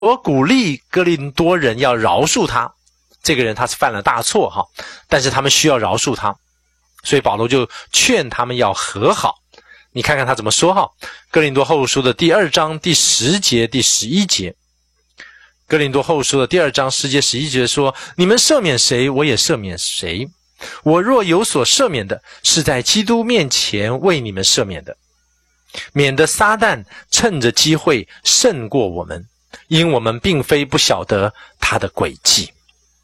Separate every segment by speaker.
Speaker 1: 我鼓励哥林多人要饶恕他，这个人他是犯了大错哈，但是他们需要饶恕他，所以保罗就劝他们要和好。你看看他怎么说哈，哥林多后书的第2章第10节第11节，哥林多后书的第2章10节11节说，你们赦免谁，我也赦免谁。我若有所赦免的，是在基督面前为你们赦免的，免得撒旦趁着机会胜过我们，因我们并非不晓得他的诡计。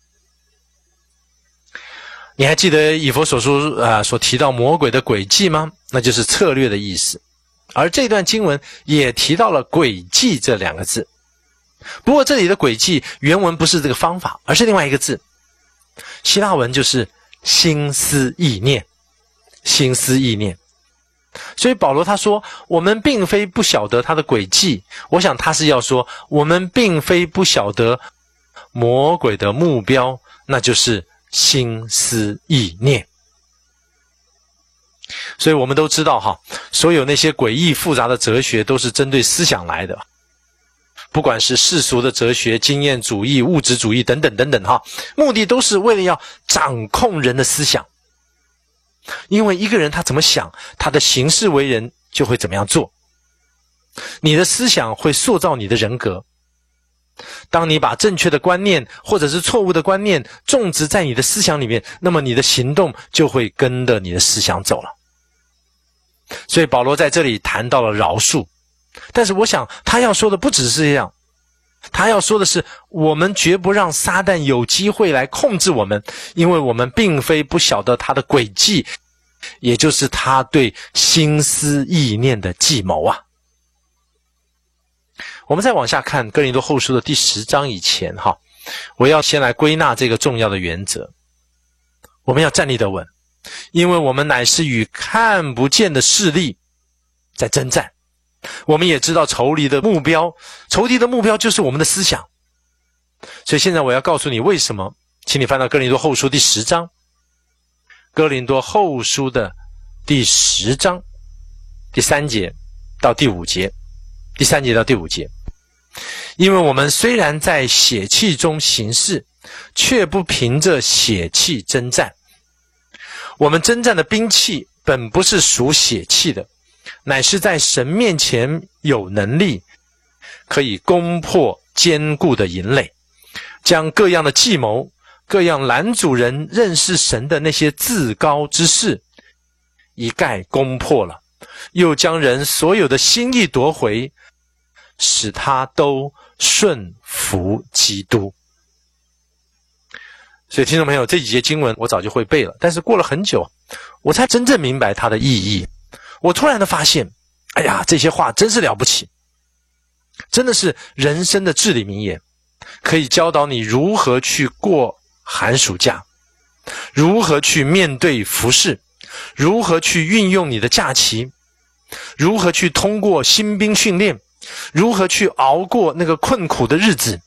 Speaker 1: 你还记得以弗所书所提到魔鬼的诡计吗？那就是策略的意思。而这段经文也提到了诡计这2个字。不过这里的诡计原文不是这个方法，而是另外一个字，希腊文就是心思意念，心思意念。所以保罗他说，我们并非不晓得他的诡计，我想他是要说，我们并非不晓得魔鬼的目标，那就是心思意念。所以我们都知道哈，所有那些诡异复杂的哲学都是针对思想来的，不管是世俗的哲学、经验主义、物质主义等等等等哈，目的都是为了要掌控人的思想。因为一个人他怎么想，他的行事为人就会怎么样做。你的思想会塑造你的人格。当你把正确的观念或者是错误的观念种植在你的思想里面，那么你的行动就会跟着你的思想走了。所以保罗在这里谈到了饶恕，但是我想他要说的不只是这样，他要说的是，我们绝不让撒旦有机会来控制我们，因为我们并非不晓得他的诡计，也就是他对心思意念的计谋啊。我们再往下看哥林多后书的第10章以前哈，我要先来归纳这个重要的原则。我们要站立得稳，因为我们乃是与看不见的势力在征战。我们也知道仇敌的目标就是我们的思想。所以现在我要告诉你为什么，请你翻到哥林多后书第10章，哥林多后书的第10章第3节到第5节，第3节到第5节。因为我们虽然在血气中行事，却不凭着血气征战。我们征战的兵器本不是属血气的，乃是在神面前有能力，可以攻破坚固的营垒，将各样的计谋、各样拦阻人认识神的那些自高之事一概攻破了，又将人所有的心意夺回，使他都顺服基督。所以听众朋友，这几节经文我早就会背了，但是过了很久我才真正明白它的意义。我突然的发现，哎呀，这些话真是了不起，真的是人生的至理名言，可以教导你如何去过寒暑假，如何去面对服事，如何去运用你的假期，如何去通过新兵训练，如何去熬过那个困苦的日子。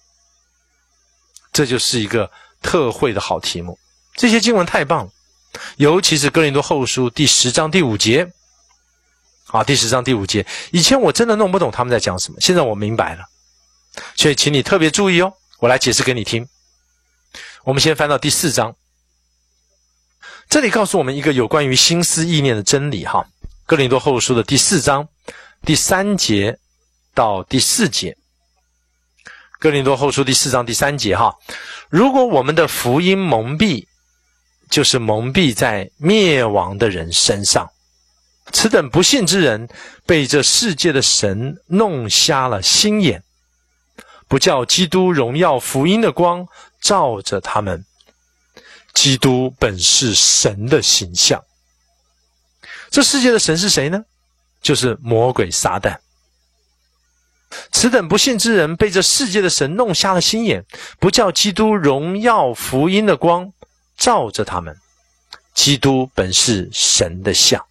Speaker 1: 这就是一个特会的好题目。这些经文太棒了，尤其是哥林多后书第10章第5节第10章第5节，以前我真的弄不懂他们在讲什么，现在我明白了，所以请你特别注意哦，我来解释给你听。我们先翻到第4章，这里告诉我们一个有关于心思意念的真理哈。哥林多后书的第4章第3节到第4节，哥林多后书第4章第3节哈，如果我们的福音蒙蔽，就是蒙蔽在灭亡的人身上。此等不信之人，被这世界的神弄瞎了心眼，不叫基督荣耀福音的光照着他们。基督本是神的形象。这世界的神是谁呢？就是魔鬼撒旦。此等不信之人，被这世界的神弄瞎了心眼，不叫基督荣耀福音的光照着他们。基督本是神的像。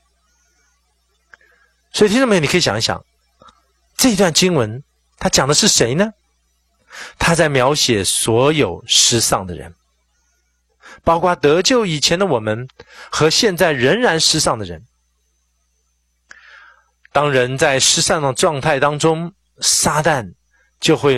Speaker 1: 所以听众朋友，你可以想一想，这段经文他讲的是谁呢？他在描写所有失丧的人，包括得救以前的我们和现在仍然失丧的人。当人在失丧的状态当中，撒旦就会